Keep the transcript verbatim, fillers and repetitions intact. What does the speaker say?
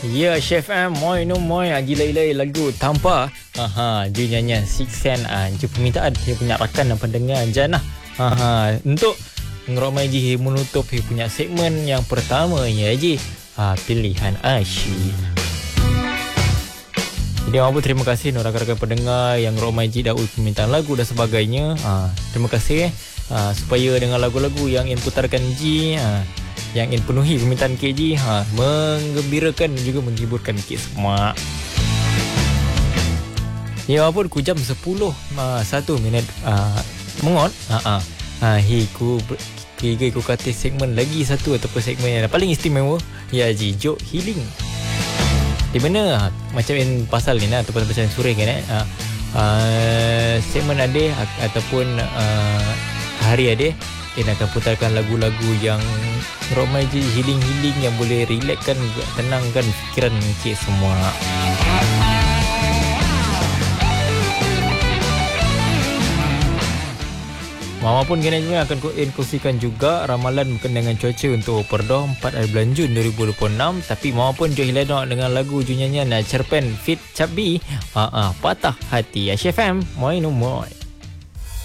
Ya, Chef M, moi no moi, gila-gila lagu tanpa. Aha, dia nyanyian Six Sense ah, je permintaan dia punya rakan dan pendengar Janah. Aha, untuk ngeromai ji menutup dia punya segmen yang pertama ya ji. Ah, pilihan asyik. Jadi apa terima kasih rakan-rakan pendengar yang ngeromai ji dah permintaan lagu dan sebagainya. Ah, terima kasih eh. Ah, supaya dengan lagu-lagu yang inputarkan ji ah, yang ingin penuhi permintaan K J ha, menggembirakan dan juga menghiburkan K semua. Ya walaupun ku jam sepuluh satu minit uh, mengot ha, ha. Ha, hi ku K ku kata segmen lagi satu ataupun segmen yang paling istimewa ya Ji Joke Healing. Di mana ha, macam in pasal ni lah ataupun pasal sore kan eh ha, uh, segmen ada ataupun uh, hari ada dia akan putarkan lagu-lagu yang ramai je healing-healing yang boleh relaxkan, tenangkan fikiran Encik semua. Mama pun kena juga akan kongsikan juga ramalan berkenaan dengan cuaca untuk Perdah empat hari bulan Jun dua ribu dua puluh enam. Tapi Mama pun join hilang dengan lagu junyanyian Cerpen Fit Chubby, ah, ah, Patah Hati. Chef M, moi no moi.